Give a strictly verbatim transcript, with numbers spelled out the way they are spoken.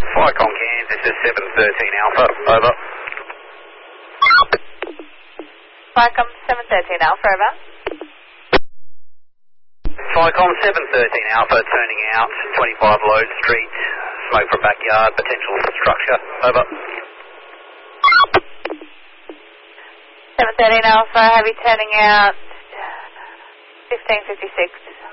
Flycom Cairns, this is seven thirteen Alpha, over. Flycom seven thirteen Alpha, over. Flycom seven thirteen Alpha, turning out, twenty-five Lode Street, smoke from backyard, potential structure, over. seven thirteen Alpha, heavy turning out, fifteen fifty-six.